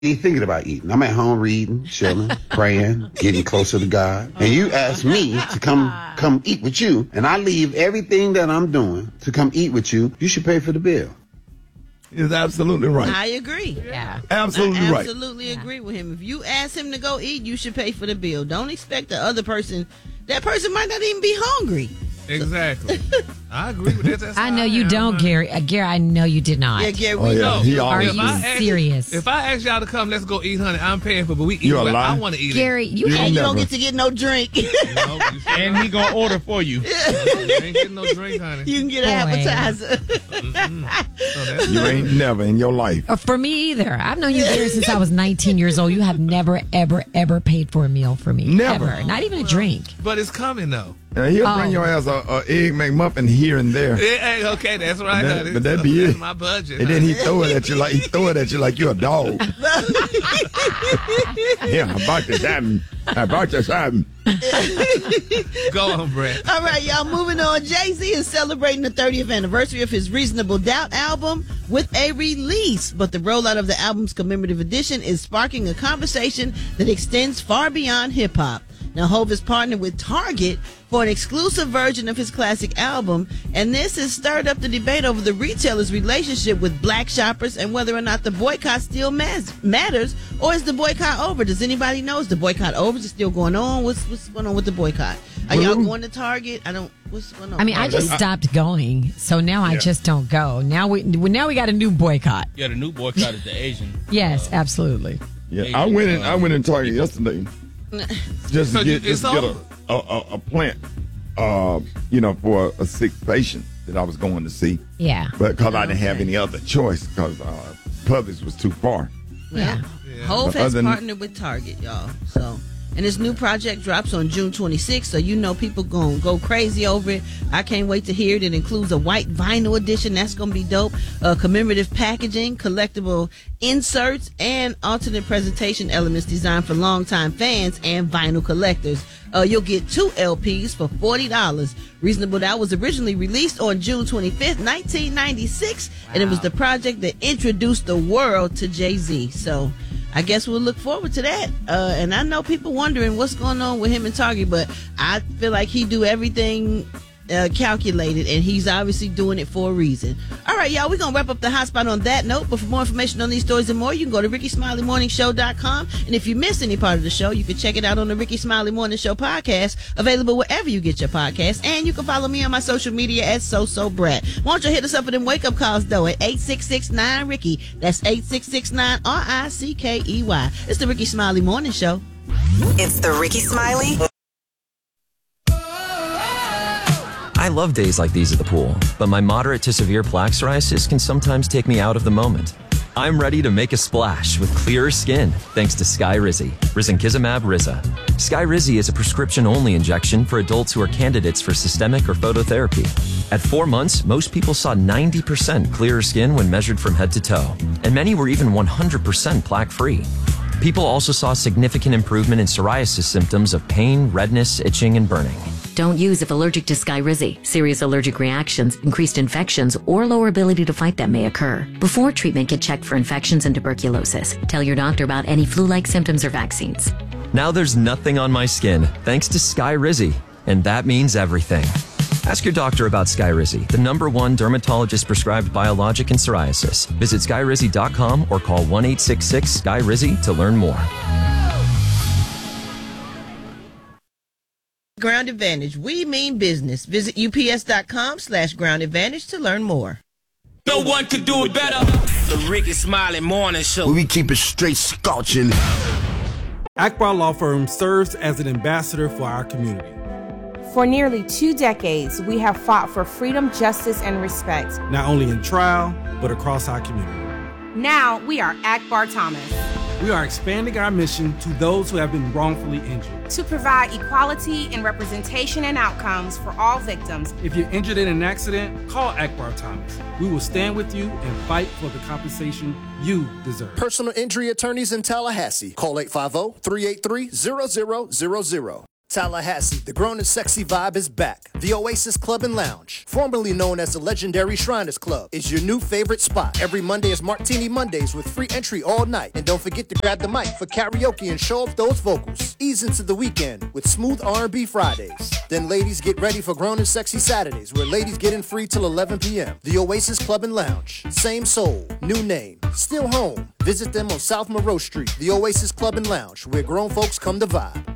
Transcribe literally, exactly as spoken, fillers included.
ain't thinking about eating. I'm at home reading, chilling, praying, getting closer to God. And you ask me to come come eat with you, and I leave everything that I'm doing to come eat with you. You should pay for the bill. Is absolutely right. I agree. Yeah. Absolutely I right. absolutely yeah. agree with him. If you ask him to go eat, you should pay for the bill. Don't expect the other person. That person might not even be hungry. Exactly. I agree with that. That's I know I you am, don't, man. Gary. Uh, Gary, I know you did not. Yeah, Gary, Oh, we yeah. know. He Are always you If I ask- serious? If I ask y'all to come, let's go eat, honey. I'm paying for, but we eat. You a But I lie. want to eat Gary, it. you You And had you never. don't get to get no drink. you You know, you sure And he gonna order for you. you ain't getting no drink, honey. can get an Boy. appetizer. So that's- You ain't never in your life. Uh, for me either. I've known you, Gary, since I was nineteen years old. You have never, ever, ever paid for a meal for me. Never. Ever. Not even a drink. But it's coming though. And he'll Oh. bring your ass a, a egg McMuffin here and there. Yeah, hey, okay, that's right. That- honey. but that So be that's it. my budget. And then honey. he throw it at you like he throw it at you like you're a dog. Yeah, I bought this album. I bought this album. Go on, Brett. All right, y'all, moving on. Jay-Z is celebrating the thirtieth anniversary of his Reasonable Doubt album with a release. But the rollout of the album's commemorative edition is sparking a conversation that extends far beyond hip-hop. Now, Hov has partnered with Target for an exclusive version of his classic album, and this has stirred up the debate over the retailer's relationship with black shoppers and whether or not the boycott still mas- matters, or is the boycott over? Does anybody know? Is the boycott over? Is it still going on? What's what's going on with the boycott? Are y'all going to Target? I don't. What's going on? I mean, I just stopped going, so now I just don't go. Now we now we got a new boycott. Yeah, the new boycott is the Asian. Yes, absolutely. Yeah, I went in. I went in Target yesterday just So to get you- it's just to get over? a, a, a, a plant, uh, you know, for a sick patient that I was going to see. Yeah. But because I didn't have any other choice, because uh, Publix was too far. Yeah. Hov But has other than- partnered with Target, y'all. So, and his new project drops on June twenty-sixth, so you know people gonna go crazy over it. I can't wait to hear it. It includes a white vinyl edition. That's gonna be dope. Uh, commemorative packaging, collectible inserts, and alternate presentation elements designed for longtime fans and vinyl collectors. Uh, you'll get two L Ps for forty dollars. Reasonable Doubt was originally released on June twenty-fifth, nineteen ninety-six, and it was the project that introduced the world to Jay-Z. So I guess we'll look forward to that. Uh, and I know people wondering what's going on with him and Target, but I feel like he do everything uh, calculated, and he's obviously doing it for a reason. All right, y'all, we're going to wrap up the hot spot on that note. But for more information on these stories and more, you can go to ricky smiley morning show dot com. And if you missed any part of the show, you can check it out on the Ricky Smiley Morning Show podcast, available wherever you get your podcasts. And you can follow me on my social media at SoSoBrat. Why don't you hit us up with them wake-up calls, though, at eight six six nine Ricky. That's eight six six nine R I C K E Y. It's the Ricky Smiley Morning Show. It's the Ricky Smiley. I love days like these at the pool, but my moderate to severe plaque psoriasis can sometimes take me out of the moment. I'm ready to make a splash with clearer skin thanks to Skyrizi, risankizumab Riza. Skyrizi is a prescription-only injection for adults who are candidates for systemic or phototherapy. At four months, most people saw ninety percent clearer skin when measured from head to toe, and many were even one hundred percent plaque-free. People also saw significant improvement in psoriasis symptoms of pain, redness, itching, and burning. Don't use if allergic to Skyrizi. Serious allergic reactions, increased infections, or lower ability to fight them may occur. Before treatment, get checked for infections and tuberculosis. Tell your doctor about any flu-like symptoms or vaccines. Now there's nothing on my skin thanks to Skyrizi, and that means everything. Ask your doctor about Skyrizi, the number one dermatologist-prescribed biologic in psoriasis. Visit skyrizi dot com or call one eight six six Skyrizi to learn more. Ground Advantage. We mean business. Visit ups.com slash ground advantage to learn more. No one could do it better. The Ricky Smiley Morning Show. We keep it straight scorching. Akbar Law Firm serves as an ambassador for our community. For nearly two decades, we have fought for freedom, justice, and respect. Not only in trial, but across our community. Now we are Akbar Thomas. We are expanding our mission to those who have been wrongfully injured. To provide equality in representation and outcomes for all victims. If you're injured in an accident, call Akbar Thomas. We will stand with you and fight for the compensation you deserve. Personal injury attorneys in Tallahassee. Call eight five zero, three eight three, zero zero zero zero. Tallahassee, the grown and sexy vibe is back. The Oasis Club and Lounge, formerly known as the legendary Shriners Club, is your new favorite spot. Every Monday is Martini Mondays with free entry all night. And don't forget to grab the mic for karaoke and show off those vocals. Ease into the weekend with smooth R and B Fridays. Then ladies get ready for grown and sexy Saturdays, where ladies get in free till eleven p.m. The Oasis Club and Lounge, same soul, new name, still home. Visit them on South Monroe Street, the Oasis Club and Lounge, where grown folks come to vibe.